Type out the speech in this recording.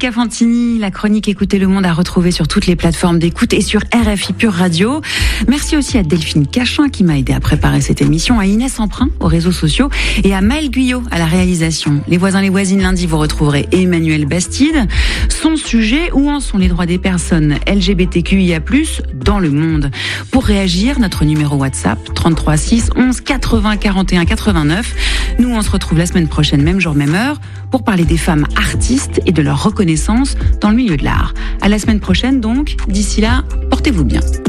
Monica Fantini, la chronique Écoutez le Monde à retrouver sur toutes les plateformes d'écoute et sur RFI Pure Radio. Merci aussi à Delphine Cachin qui m'a aidé à préparer cette émission, à Inès Emprunt aux réseaux sociaux et à Maëlle Guyot à la réalisation. Les voisins, les voisines, lundi, vous retrouverez Emmanuel Bastide. Son sujet, où en sont les droits des personnes LGBTQIA+, dans le monde? Pour réagir, notre numéro WhatsApp, 33 6 11 80 41 89. Nous, on se retrouve la semaine prochaine, même jour, même heure, pour parler des femmes artistes et de leur reconnaissance dans le milieu de l'art. À la semaine prochaine donc. D'ici là, portez-vous bien.